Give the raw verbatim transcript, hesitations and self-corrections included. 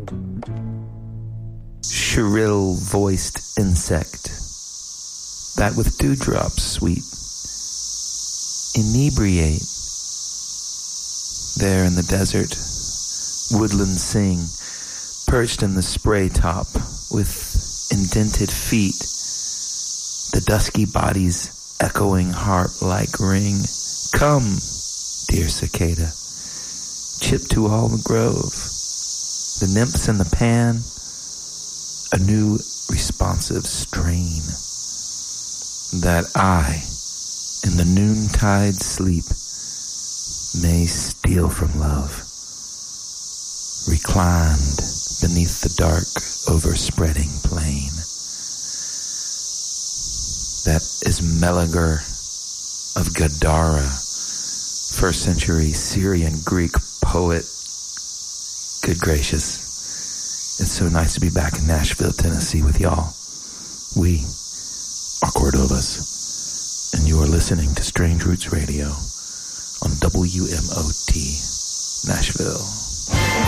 shrill-voiced insect that with dewdrops sweet inebriate. There in the desert, woodlands sing, perched in the spray top with indented feet, the dusky body's echoing harp-like ring. Come, dear cicada, chip to all the grove, the nymphs in the pan, a new responsive strain, that I, in the noontide sleep, may steal from love, reclined beneath the dark overspreading plain. That is Meleager of Gadara, first century Syrian Greek poet. Good gracious, it's so nice to be back in Nashville, Tennessee with y'all. We are Cordovas, and you are listening to Strange Roots Radio on W M O T Nashville.